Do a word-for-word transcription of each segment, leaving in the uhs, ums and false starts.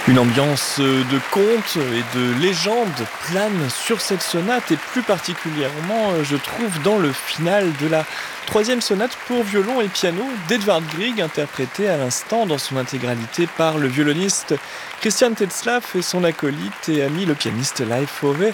Une ambiance de conte et de légende plane sur cette sonate et plus particulièrement, je trouve, dans le final de la troisième sonate pour violon et piano d'Edvard Grieg, interprétée à l'instant dans son intégralité par le violoniste Christian Tetzlaff et son acolyte et ami le pianiste Leif Ove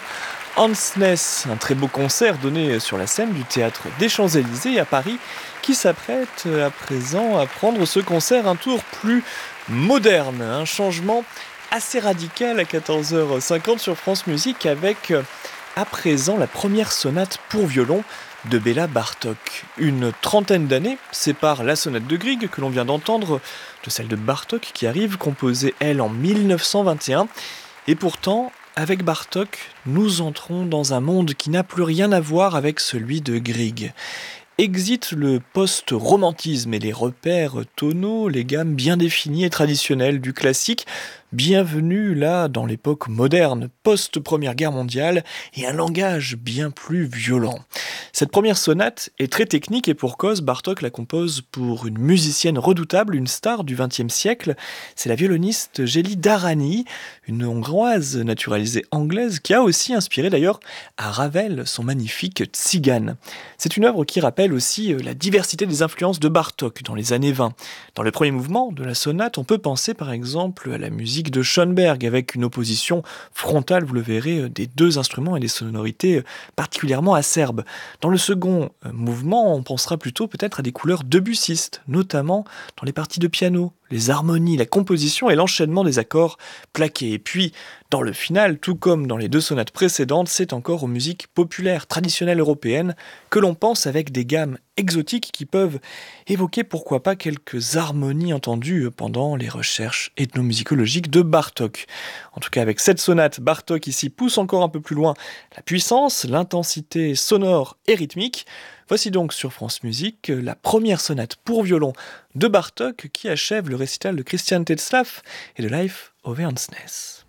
Andsnes. Un très beau concert donné sur la scène du théâtre des Champs-Élysées à Paris, qui s'apprête à présent à prendre ce concert un tour plus moderne, un changement assez radical à quatorze heures cinquante sur France Musique avec à présent la première sonate pour violon de Béla Bartók. Une trentaine d'années séparent la sonate de Grieg que l'on vient d'entendre de celle de Bartók qui arrive, composée elle en mille neuf cent vingt et un. Et pourtant, avec Bartók, nous entrons dans un monde qui n'a plus rien à voir avec celui de Grieg. Exit le post-romantisme et les repères tonaux, les gammes bien définies et traditionnelles du classique. Bienvenue là dans l'époque moderne, post-première guerre mondiale, et un langage bien plus violent. Cette première sonate est très technique et pour cause, Bartók la compose pour une musicienne redoutable, une star du vingtième siècle. C'est la violoniste Gélie Darani, une hongroise naturalisée anglaise qui a aussi inspiré d'ailleurs à Ravel son magnifique Tzigane. C'est une œuvre qui rappelle aussi la diversité des influences de Bartók dans les années vingt. Dans le premier mouvement de la sonate, on peut penser par exemple à la musique de Schoenberg avec une opposition frontale, vous le verrez, des deux instruments et des sonorités particulièrement acerbes. Dans le second mouvement, on pensera plutôt peut-être à des couleurs debussistes, notamment dans les parties de piano, les harmonies, la composition et l'enchaînement des accords plaqués. Et puis, dans le final, tout comme dans les deux sonates précédentes, c'est encore aux musiques populaires, traditionnelles européennes, que l'on pense avec des gammes exotiques qui peuvent évoquer pourquoi pas quelques harmonies entendues pendant les recherches ethnomusicologiques de Bartók. En tout cas, avec cette sonate, Bartók ici pousse encore un peu plus loin la puissance, l'intensité sonore et rythmique. Voici donc sur France Musique la première sonate pour violon de Bartók qui achève le récital de Christian Tetzlaff et de Leif Ove Andsnes.